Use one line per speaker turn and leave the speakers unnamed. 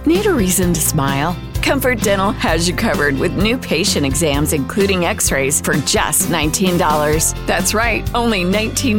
Need a reason to smile? Comfort Dental has you covered with new patient exams, including x-rays, for just $19. That's right, only $19